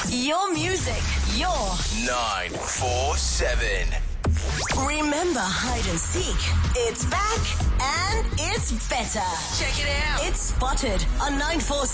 Your music, your 947. Remember hide and seek. It's back and it's better. Check it out. It's Spotted on 947.